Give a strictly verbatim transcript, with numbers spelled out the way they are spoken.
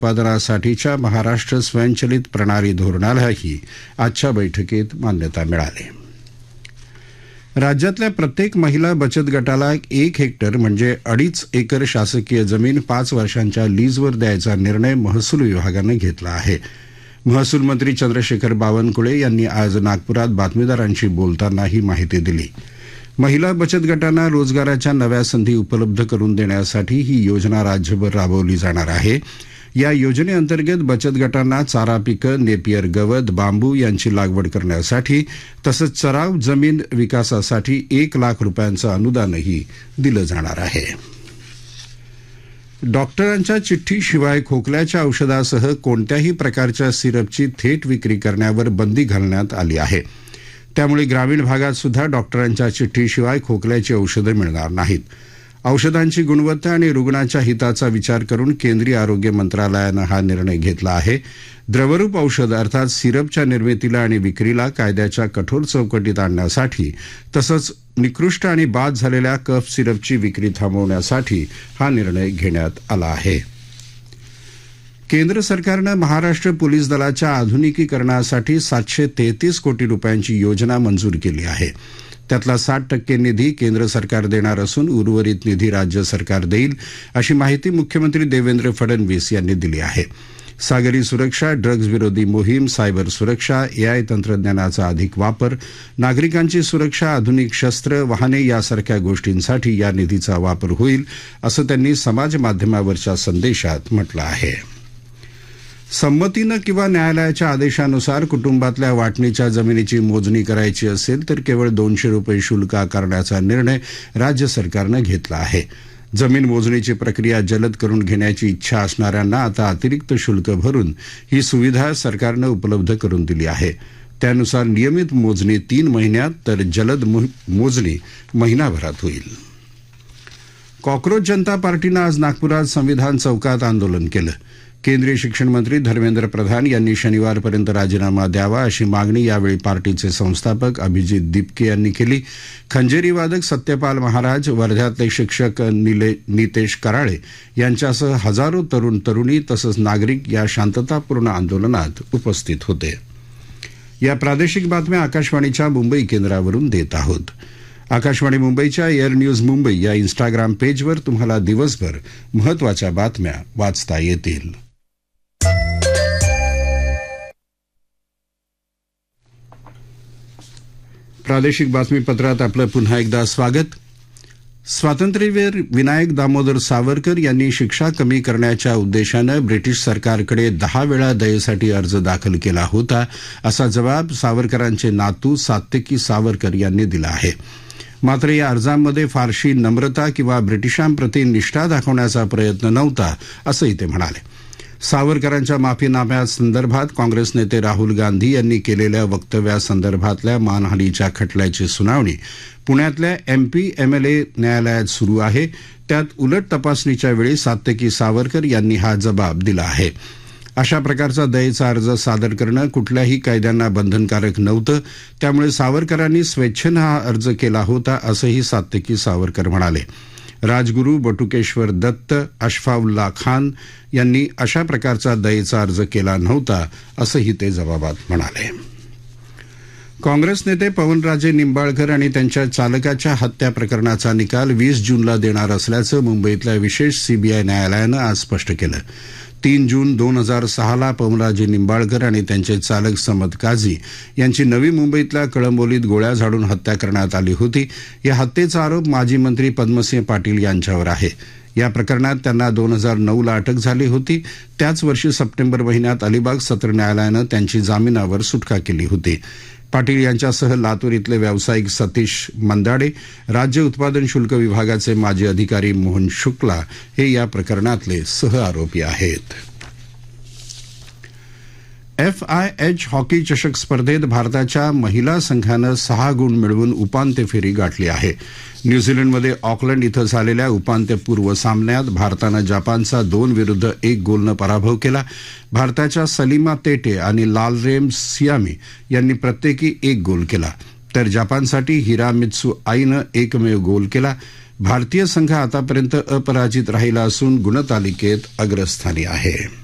उत्पादनासाठीच्या महाराष्ट्र स्वयंचलित प्रणाली धोरणालाही आजच्या बैठकीत मान्यता मिळाली. राज्यातल्या प्रत्येक महिला बचत गटाला एक हेक्टर म्हणजे अडीच एकर शासकीय जमीन पाच वर्षांच्या लीजवर द्यायचा निर्णय महसूल विभागानं घेतला आहे. महसूल मंत्री चंद्रशेखर बावनकुळे यांनी आज नागपुरात बातमीदारांशी बोलताना ही माहिती दिली. महिला बचत गटांना रोजगाराच्या नव्या संधी उपलब्ध करून देण्यासाठी ही योजना राज्यभर राबवली जाणार आहे. या योजनेअंतर्गत बचत गटांना चारा पिकं, नेपियर गवत, बांबू यांची लागवड करण्यासाठी तसंच चराव जमीन विकासासाठी एक लाख रुपयांचं अनुदानही दिलं जाणार आहे. डॉक्टरांच्या चिठ्ठीशिवाय खोकल्याच्या औषधासह कोणत्याही प्रकारच्या सिरपची थेट विक्री करण्यावर बंदी घालण्यात आली आहे. त्यामुळे ग्रामीण भागात सुद्धा डॉक्टरांच्या चिठ्ठीशिवाय खोकल्याची औषधं मिळणार नाहीत. औषधांची गुणवत्ता आणि रुग्णाच्या हिताचा विचार करून केंद्रीय आरोग्य मंत्रालयानं हा निर्णय घेतला आहे. द्रवरूप औषध अर्थात सिरपच्या निर्मितीला आणि विक्रीला कायद्याच्या कठोर चौकटीत आणण्यासाठी तसंच निकृष्ट आणि बाद झालेल्या कफ सिरपची विक्री थांबवण्यासाठी हा निर्णय घेण्यात आला आहे. केंद्र सरकारनं महाराष्ट्र पोलीस दलाच्या आधुनिकीकरणासाठी सातशे तेहतीस कोटी रुपयांची योजना मंजूर केली आहे. त्यातला साठ टक्के निधी केंद्र सरकार देणार असून उर्वरित निधी राज्य सरकार देईल, अशी माहिती मुख्यमंत्री देवेंद्र फडणवीस यांनी दिली आहे. सागरी सुरक्षा, ड्रग्ज विरोधी मोहीम, सायबर सुरक्षा, एआय तंत्रज्ञानाचा अधिक वापर, नागरिकांची सुरक्षा, आधुनिक शस्त्र, वाहने यासारख्या गोष्टींसाठी या निधीचा वापर होईल, असं त्यांनी समाज माध्यमावरच्या संदेशात म्हटलं आहे. संमतीनं किंवा न्यायालयाच्या आदेशानुसार कुटुंबातल्या वाटणीच्या जमिनीची मोजणी करायची असेल तर केवळ दोनशे रुपये शुल्क आकारण्याचा निर्णय राज्य सरकारनं घेतला आहे. जमीन मोजणीची प्रक्रिया जलद करून घेण्याची इच्छा असणाऱ्यांना आता अतिरिक्त शुल्क भरून ही सुविधा सरकारनं उपलब्ध करून दिली आहे. त्यानुसार नियमित मोजणी तीन महिन्यात तर जलद मोजणी महिनाभरात होईल. कॉक्रोच जनता पार्टीनं आज नागपुरात संविधान चौकात आंदोलन केलं. केंद्रीय शिक्षण मंत्री धर्मेंद्र प्रधान यांनी शनिवारपर्यंत राजीनामा द्यावा अशी मागणी यावेळी पार्टीचे संस्थापक अभिजित दिपके यांनी केली. खंजेरी वादक सत्यपाल महाराज, वर्ध्यातले शिक्षक निले नितेश कराळे यांच्यासह हजारो तरुण तरुणी तसंच नागरिक या शांततापूर्ण आंदोलनात उपस्थित होते. या प्रादेशिक बातम्या आकाशवाणीच्या मुंबई केंद्रावरून देत आहोत. आकाशवाणी मुंबईच्या एअर न्यूज मुंबई या इन्स्टाग्राम पेजवर तुम्हाला दिवसभर महत्त्वाच्या बातम्या वाचता येतील. प्रादेशिक बातमीपत्रात आपलं पुन्हा एकदा स्वागत. स्वातंत्र्यवीर विनायक दामोदर सावरकर यांनी शिक्षा कमी करण्याच्या उद्देशानं ब्रिटिश सरकारकडे दहा वेळा दयेसाठी अर्ज दाखल केला होता, असा जबाब सावरकरांचे नातू सात्यकी सावरकर यांनी दिला आहे. मात्र या अर्जांमध्ये फारशी नम्रता किंवा ब्रिटिशांप्रती निष्ठा दाखवण्याचा प्रयत्न नव्हता, असंही ते म्हणाले. सावरकरांच्या माफीनाम्या संदर्भात काँग्रेस नेते राहुल गांधी यांनी केलेल्या वक्तव्यासंदर्भातल्या मानहानीच्या खटल्याची सुनावणी पुण्यातल्या एमपी एमएलए न्यायालयात सुरू आहे. त्यात उलट तपासणीच्या वेळी सात्यकी सावरकर यांनी हा जबाब दिला आहे. अशा प्रकारचा दयेचा अर्ज सादर करणं कुठल्याही कायद्यांना बंधनकारक नव्हतं, त्यामुळे सावरकरांनी स्वेच्छेनं हा अर्ज केला होता, असंही सात्यकी सावरकर म्हणाले. राजगुरू, बटुकेश्वर दत्त, अशफाउल्ला खान यांनी अशा प्रकारचा दयेचा अर्ज केला नव्हता, असंही ते जबाबात म्हणाले. काँग्रेस नेते पवनराजे निंबाळकर आणि त्यांच्या चालकाच्या हत्या प्रकरणाचा निकाल वीस जूनला देणार असल्याचं मुंबईतल्या विशेष सीबीआय न्यायालयानं आज स्पष्ट केलं. तीन जून दोन हजार सहाला पवनराजे निंबाळकर आणि त्यांचे चालक समद काझी यांची नवी मुंबईतल्या कळंबोलीत गोळ्या झाडून हत्या करण्यात आली होती. या हत्येचा आरोप माजी मंत्री पद्मसिंह पाटील यांच्यावर आहे. या प्रकरणात त्यांना दोन हजार नऊला अटक झाली होती. त्याच वर्षी सप्टेंबर महिन्यात अलिबाग सत्र न्यायालयानं त्यांची जामिनावर सुटका केली होती. पाटील यांच्यासह लातूर इथले व्यावसायिक सतीश मंदाडे, राज्य उत्पादन शुल्क विभागाचे माजी अधिकारी मोहन शुक्ला हे या प्रकरणातले सहआरोपी आहेत. एफ आय एच हॉकी चषक स्पर्धेत भारताच्या महिला संघानं सहा गुण मिळवून उपांत्य फेरी गाठली आहे. न्यूझीलंडमध्ये ऑकलंड इथं झालेल्या उपांत्यपूर्व सामन्यात भारतानं जपानचा दोन विरुद्ध एक गोलनं पराभव केला. भारताच्या सलीमा तेटे आणि लालरेम सियामी यांनी प्रत्येकी एक गोल केला, तर जपानसाठी हिरामित्सू आईनं एकमेव गोल केला. भारतीय संघ आतापर्यंत अपराजित राहिला असून गुणतालिकेत अग्रस्थानी आहे.